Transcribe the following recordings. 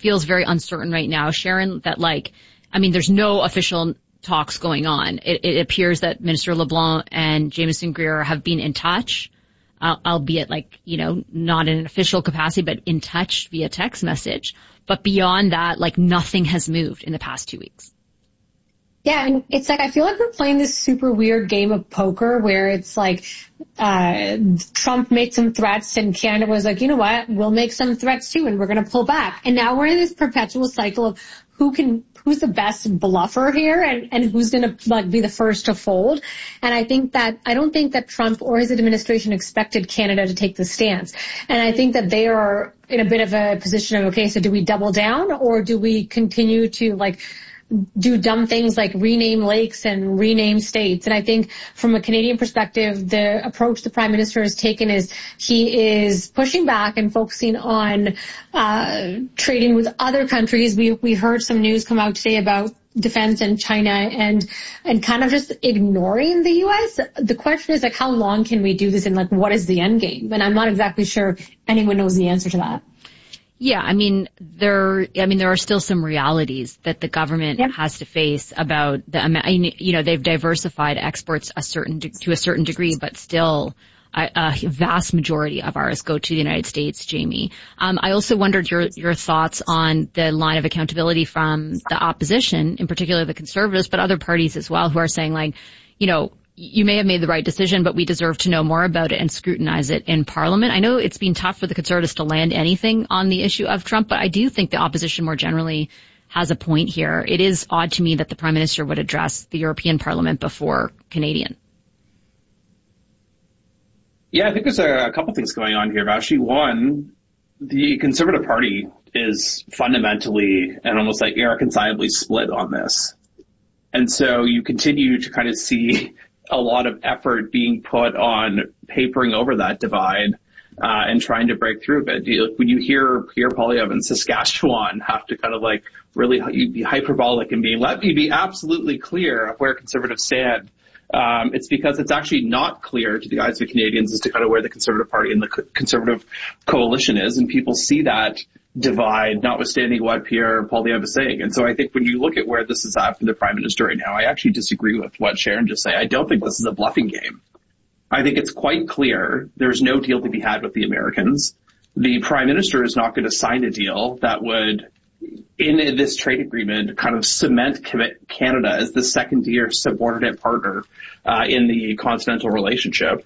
feels very uncertain right now. Sharon, that there's no official talks going on. It appears that Minister LeBlanc and Jamieson Greer have been in touch, albeit not in an official capacity, but in touch via text message. But beyond that, nothing has moved in the past 2 weeks. Yeah, and it's I feel like we're playing this super weird game of poker where it's Trump made some threats and Canada was you know what, we'll make some threats too and we're going to pull back. And now we're in this perpetual cycle of who's the best bluffer here and who's going to be the first to fold. And I don't think that Trump or his administration expected Canada to take the stance. And I think that they are in a bit of a position of, okay, so do we double down or do we continue to do dumb things like rename lakes and rename states? And I think from a Canadian perspective, the approach the Prime Minister has taken is he is pushing back and focusing on trading with other countries. We heard some news come out today about defense and China and kind of just ignoring the U.S. The question is how long can we do this and what is the end game? And I'm not exactly sure anyone knows the answer to that. Yeah, there are still some realities that the government has to face about they've diversified exports to a certain degree, but still a vast majority of ours go to the United States, Jamie. I also wondered your thoughts on the line of accountability from the opposition, in particular the Conservatives, but other parties as well, who are saying you may have made the right decision, but we deserve to know more about it and scrutinize it in Parliament. I know it's been tough for the Conservatives to land anything on the issue of Trump, but I do think the opposition more generally has a point here. It is odd to me that the Prime Minister would address the European Parliament before Canadian. Yeah, I think there's a couple things going on here, Vashi. One, the Conservative Party is fundamentally and almost irreconcilably split on this. And so you continue to kind of see a lot of effort being put on papering over that divide and trying to break through a bit. When you hear Pierre Poilievre in Saskatchewan have to kind of really be hyperbolic and let me be absolutely clear of where Conservatives stand, it's because it's actually not clear to the eyes of Canadians as to kind of where the Conservative Party and the Conservative coalition is, and people see that divide, notwithstanding what Pierre Poilievre is saying. And so I think when you look at where this is at for the Prime Minister right now, I actually disagree with what Sharon just said. I don't think this is a bluffing game. I think it's quite clear there's no deal to be had with the Americans. The Prime Minister is not going to sign a deal that would, in this trade agreement, kind of cement Canada as the second-tier subordinate partner in the continental relationship.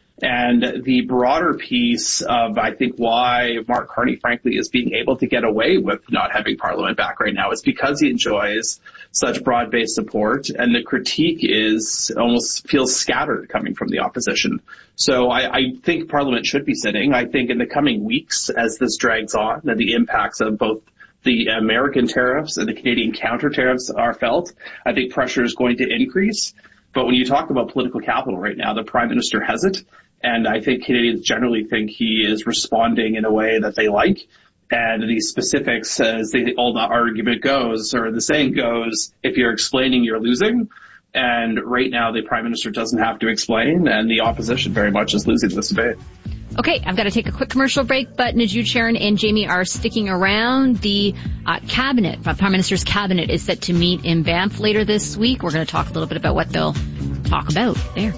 And the broader piece of, I think, why Mark Carney, frankly, is being able to get away with not having Parliament back right now is because he enjoys such broad-based support, and the critique almost feels scattered coming from the opposition. So I think Parliament should be sitting. I think in the coming weeks, as this drags on, and the impacts of both the American tariffs and the Canadian counter tariffs are felt, I think pressure is going to increase. But when you talk about political capital right now, the Prime Minister has it. And I think Canadians generally think he is responding in a way that they like. And the specifics, as the old argument goes, or the saying goes, if you're explaining, you're losing. And right now, the Prime Minister doesn't have to explain, and the opposition very much is losing this debate. Okay, I've got to take a quick commercial break, but Najoud, Sharon, and Jamie are sticking around. The Prime Minister's cabinet is set to meet in Banff later this week. We're going to talk a little bit about what they'll talk about there.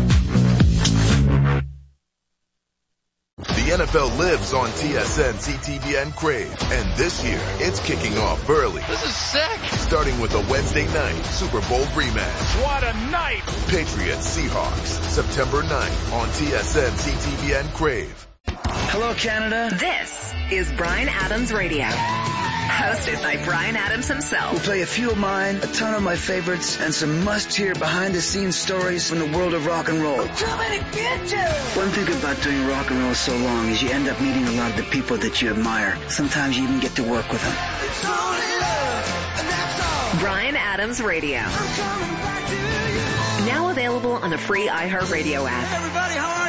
The NFL lives on TSN, CTVN, Crave. And this year, it's kicking off early. This is sick. Starting with a Wednesday night Super Bowl rematch. What a night. Patriots Seahawks, September 9th on TSN, CTVN, Crave. Hello, Canada. This is Bryan Adams Radio. Hosted by Bryan Adams himself. We'll play a few of mine, a ton of my favorites, and some must-hear behind-the-scenes stories from the world of rock and roll. We're coming to get you! One thing about doing rock and roll so long is you end up meeting a lot of the people that you admire. Sometimes you even get to work with them. It's only love, and that's all. Bryan Adams Radio. I'm coming back to you. Now available on the free iHeartRadio app. Everybody, how are you?